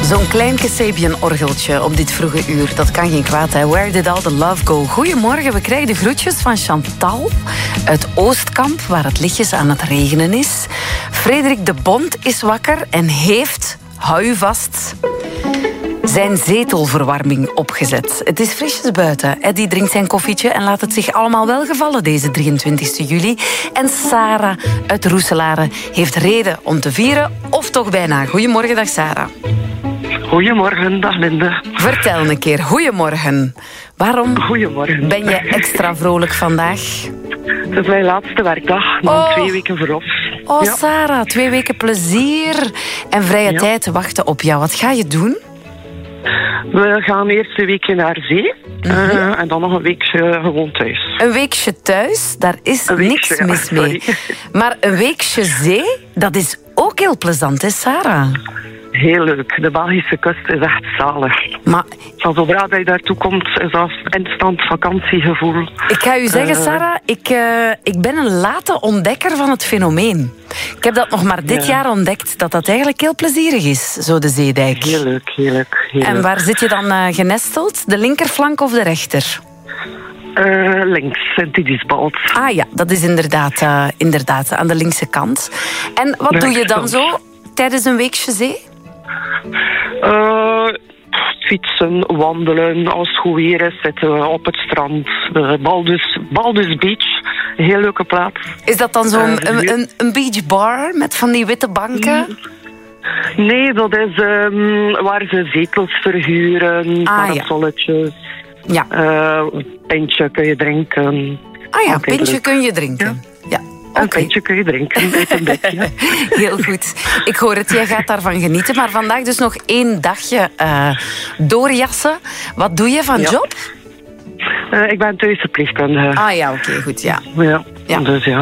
Zo'n klein Kasabian-orgeltje op dit vroege uur, dat kan geen kwaad, hè. Where did all the love go? Goedemorgen, we krijgen de groetjes van Chantal uit Oostkamp, waar het lichtjes aan het regenen is. Frederik de Bond is wakker en heeft, hou u vast, zijn zetelverwarming opgezet. Het is frisjes buiten. Eddie drinkt zijn koffietje en laat het zich allemaal wel gevallen deze 23 juli. En Sarah uit Roeselare heeft reden om te vieren, of toch bijna. Goedemorgen, dag Sarah. Goedemorgen, dag Linde. Vertel een keer, goedemorgen. Waarom ben je extra vrolijk vandaag? Het is mijn laatste werkdag, na 2 weken verlof. Oh, ja. Sarah, 2 weken plezier en vrije tijd wachten op jou. Wat ga je doen? We gaan eerst een weekje naar zee en dan nog een weekje gewoon thuis. Een weekje thuis, daar is niks mis mee. Maar een weekje zee, dat is ook heel plezant, hè, Sarah? Heel leuk. De Belgische kust is echt zalig. Maar zodra dat je daartoe komt, is dat instant vakantiegevoel. Ik ga u zeggen, Sarah, ik ben een late ontdekker van het fenomeen. Ik heb dat nog maar dit jaar ontdekt, dat eigenlijk heel plezierig is, zo de zeedijk. Heel leuk, heel leuk. En waar zit je dan genesteld? De linkerflank of de rechter? Links, Sint-Idisbald. Ah ja, dat is inderdaad aan de linkse kant. En wat doe je dan zo tijdens een weekje zee? Fietsen, wandelen, als het goed weer is, zitten we op het strand. Baldus Beach, een heel leuke plaats. Is dat dan zo'n een beachbar met van die witte banken? Nee, dat is waar ze zetels verhuren, parasolletjes. Ja. Pintje kun je drinken. Ah ja, pintje kun je drinken. Ja. Een pintje kun je drinken, uit een bedje. Heel goed. Ik hoor het, jij gaat daarvan genieten. Maar vandaag dus nog 1 dagje doorjassen. Wat doe je van job? Ik ben thuisverpleegkundige. Ah ja, oké, goed, ja. Dus ja.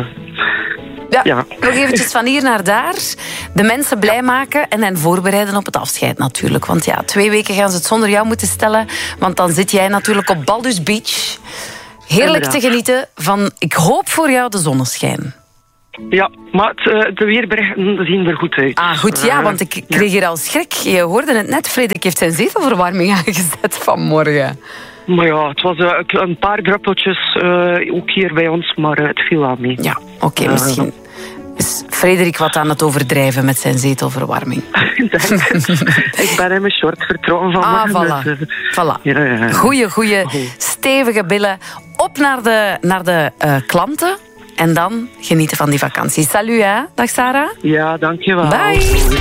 Nog eventjes van hier naar daar. De mensen blij maken en hen voorbereiden op het afscheid natuurlijk. Want 2 weken gaan ze het zonder jou moeten stellen. Want dan zit jij natuurlijk op Baldus Beach. Heerlijk te genieten van, ik hoop voor jou, de zonneschijn. Ja, maar de weerberichten zien er goed uit. Ah, goed, ja, want ik kreeg hier al schrik. Je hoorde het net, Frederik heeft zijn zetelverwarming aangezet vanmorgen. Maar ja, het was een paar druppeltjes, ook hier bij ons, maar het viel aan mee. Ja, oké, misschien is Frederik wat aan het overdrijven met zijn zetelverwarming. Ik ben in mijn short vertrokken van voilà. Goeie, stevige billen. Op naar de klanten. En dan genieten van die vakantie. Salut, hè? Dag, Sarah. Ja, dankjewel. Bye.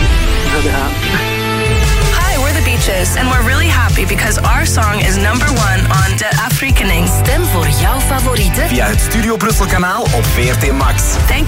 Hi, we're the Beaches. And we're really happy because our song is #1 on De Afrikaning. Stem voor jouw favorieten via het Studio Brussel kanaal op VRT Max. Thank you.